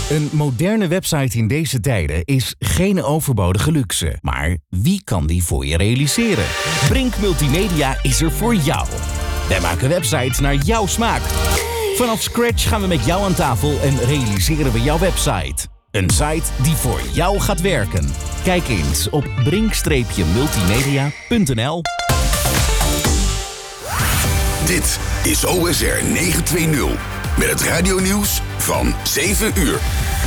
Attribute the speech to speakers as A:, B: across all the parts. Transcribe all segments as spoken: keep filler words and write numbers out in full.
A: Een moderne website in deze tijden is geen overbodige luxe. Maar wie kan die voor je realiseren? Brink Multimedia is er voor jou. Wij maken websites naar jouw smaak. Vanaf scratch gaan we met jou aan tafel en realiseren we jouw website. Een site die voor jou gaat werken. Kijk eens op brink multimedia punt n l.
B: Dit is O S R negenhonderdtwintig met het radionieuws van zeven uur.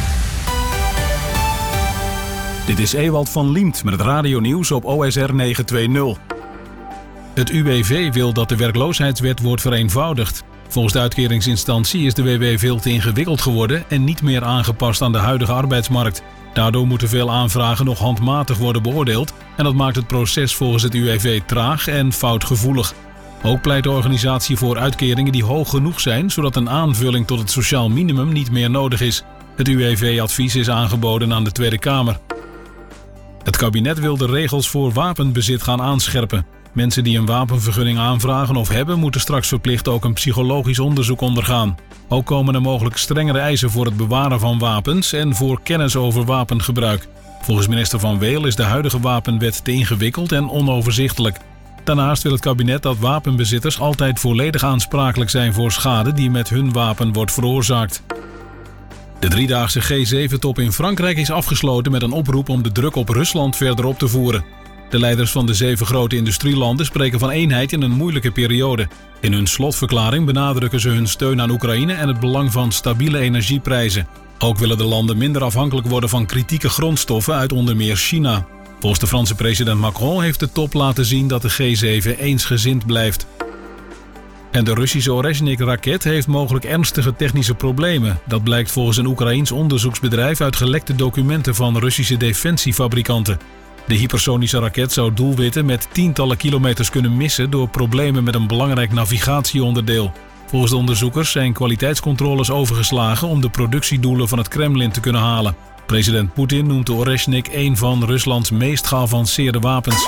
C: Dit is Ewald van Liemt met het radionieuws op O S R negenhonderdtwintig. Het U W V wil dat de werkloosheidswet wordt vereenvoudigd. Volgens de uitkeringsinstantie is de W W veel te ingewikkeld geworden en niet meer aangepast aan de huidige arbeidsmarkt. Daardoor moeten veel aanvragen nog handmatig worden beoordeeld en dat maakt het proces volgens het U W V traag en foutgevoelig. Ook pleit de organisatie voor uitkeringen die hoog genoeg zijn, zodat een aanvulling tot het sociaal minimum niet meer nodig is. Het U W V-advies is aangeboden aan de Tweede Kamer. Het kabinet wil de regels voor wapenbezit gaan aanscherpen. Mensen die een wapenvergunning aanvragen of hebben, moeten straks verplicht ook een psychologisch onderzoek ondergaan. Ook komen er mogelijk strengere eisen voor het bewaren van wapens en voor kennis over wapengebruik. Volgens minister Van Weel is de huidige wapenwet te ingewikkeld en onoverzichtelijk. Daarnaast wil het kabinet dat wapenbezitters altijd volledig aansprakelijk zijn voor schade die met hun wapen wordt veroorzaakt. De driedaagse G zeven top in Frankrijk is afgesloten met een oproep om de druk op Rusland verder op te voeren. De leiders van de zeven grote industrielanden spreken van eenheid in een moeilijke periode. In hun slotverklaring benadrukken ze hun steun aan Oekraïne en het belang van stabiele energieprijzen. Ook willen de landen minder afhankelijk worden van kritieke grondstoffen uit onder meer China. Volgens de Franse president Macron heeft de top laten zien dat de G zeven eensgezind blijft. En de Russische Oreshnik-raket heeft mogelijk ernstige technische problemen. Dat blijkt volgens een Oekraïens onderzoeksbedrijf uit gelekte documenten van Russische defensiefabrikanten. De hypersonische raket zou doelwitten met tientallen kilometers kunnen missen door problemen met een belangrijk navigatieonderdeel. Volgens de onderzoekers zijn kwaliteitscontroles overgeslagen om de productiedoelen van het Kremlin te kunnen halen. President Poetin noemt de Oreshnik een van Ruslands meest geavanceerde wapens.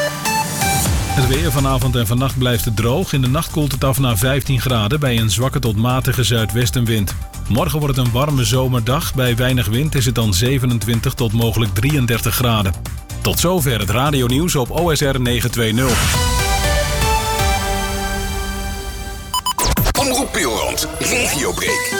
C: Het weer vanavond en vannacht blijft het droog. In de nacht koelt het af naar vijftien graden bij een zwakke tot matige zuidwestenwind. Morgen wordt het een warme zomerdag. Bij weinig wind is het dan zevenentwintig tot mogelijk drieëndertig graden. Tot zover het radionieuws op O S R negenhonderdtwintig.
B: Omroep Peelrand, regiobreak.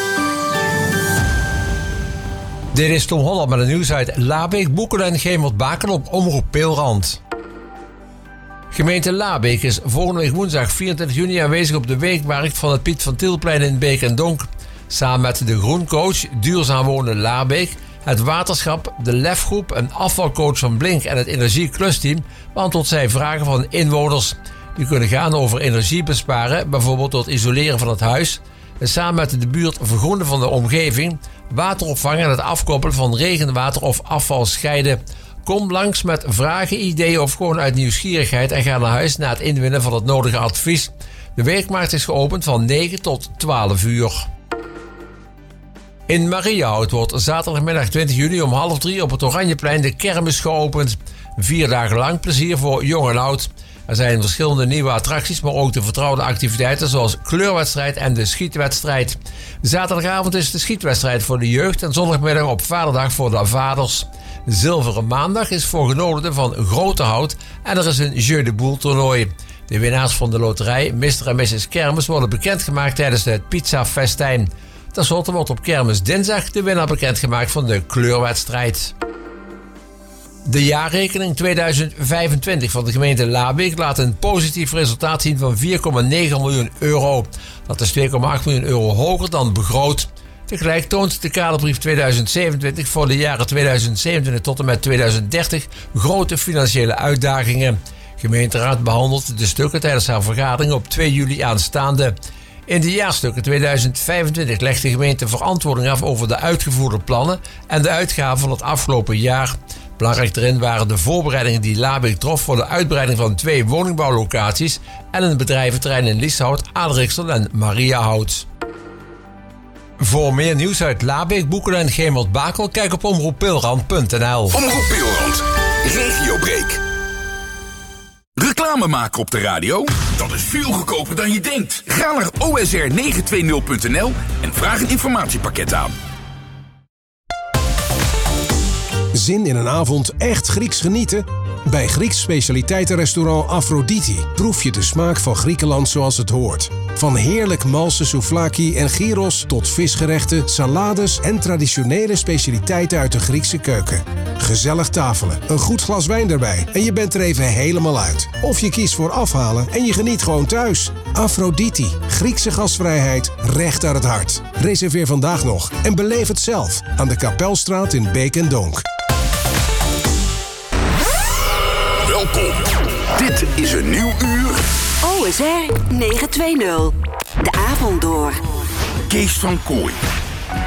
D: Dit is Tom Holland met het nieuws uit Labeek, Boekelen en Gemert-Bakel op Omroep Peelrand. Gemeente Labeek is volgende week woensdag vierentwintig juni aanwezig op de weekmarkt van het Piet van Tielplein in Beek en Donk. Samen met de Groencoach, Duurzaam Wonen Labeek, het Waterschap, de Lefgroep, een afvalcoach van Blink en het Energieklusteam beantwoordt zij vragen van inwoners. Die kunnen gaan over energiebesparen, bijvoorbeeld door het isoleren van het huis. En samen met de buurt vergroenen van de omgeving, wateropvang en het afkoppelen van regenwater of afval scheiden. Kom langs met vragen, ideeën of gewoon uit nieuwsgierigheid en ga naar huis na het inwinnen van het nodige advies. De weekmarkt is geopend van negen tot twaalf uur. In Mariahout wordt zaterdagmiddag twintig juni om half drie op het Oranjeplein de kermis geopend. Vier dagen lang plezier voor jong en oud. Er zijn verschillende nieuwe attracties, maar ook de vertrouwde activiteiten zoals kleurwedstrijd en de schietwedstrijd. Zaterdagavond is de schietwedstrijd voor de jeugd en zondagmiddag op Vaderdag voor de vaders. Zilveren maandag is voor genodigden van Grote Hout en er is een Jeu de Boule toernooi. De winnaars van de loterij mister en missus Kermis worden bekendgemaakt tijdens het pizzafestijn. Ten slotte wordt op Kermis dinsdag de winnaar bekendgemaakt van de kleurwedstrijd. De jaarrekening tweeduizend vijfentwintig van de gemeente Labeek laat een positief resultaat zien van vier komma negen miljoen euro. Dat is twee komma acht miljoen euro hoger dan begroot. Tegelijk toont de kaderbrief tweeduizend zevenentwintig voor de jaren tweeduizend zevenentwintig tot en met tweeduizend dertig grote financiële uitdagingen. De gemeenteraad behandelt de stukken tijdens haar vergadering op twee juli aanstaande. In de jaarstukken tweeduizend vijfentwintig legt de gemeente verantwoording af over de uitgevoerde plannen en de uitgaven van het afgelopen jaar. Belangrijk daarin waren de voorbereidingen die Labeek trof voor de uitbreiding van twee woningbouwlocaties en een bedrijventerrein in Lieshout, Adelriksel en Mariahout. Voor meer nieuws uit Labeek, Boekelen en Gemert-Bakel, kijk op omroep peelrand punt n l.
B: Omroep Peelrand, regiobreak. Reclame maken op de radio? Dat is veel goedkoper dan je denkt. Ga naar O S R negenhonderdtwintig punt n l en vraag een informatiepakket aan.
E: Zin in een avond echt Grieks genieten? Bij Grieks specialiteitenrestaurant Aphrodite proef je de smaak van Griekenland zoals het hoort. Van heerlijk malse souvlaki en gyros tot visgerechten, salades en traditionele specialiteiten uit de Griekse keuken. Gezellig tafelen, een goed glas wijn erbij en je bent er even helemaal uit. Of je kiest voor afhalen en je geniet gewoon thuis. Aphrodite, Griekse gastvrijheid, recht uit het hart. Reserveer vandaag nog en beleef het zelf aan de Kapelstraat in Beek en Donk.
B: Welkom. Dit is een nieuw uur.
F: O S R negen twee nul. De avond door.
B: Kees van Kooij.